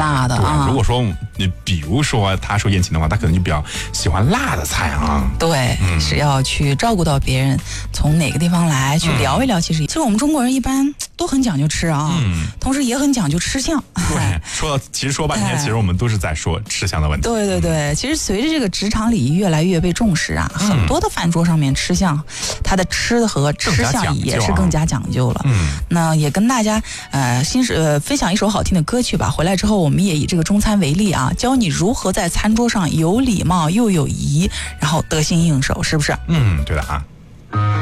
辣的啊。 如果说你比如说他说宴请的话，他可能就比较喜欢辣的菜啊。 对，是要去照顾到别人从哪个地方来，去聊一聊。其实我们中国人一般都很讲究吃啊，同时也很讲究吃相。 对，其实说半天，其实我们都是在说吃相的问题。 对对对，其实随着这个职场礼仪越来越被重视啊，很多的饭桌上面吃相，它的吃和吃相也是更加讲究了。那也跟大家分享一首好听的歌曲吧。回来之后，我们也以这个中餐为例啊，教你如何在餐桌上有礼貌又有仪，然后得心应手，是不是？ 对的啊。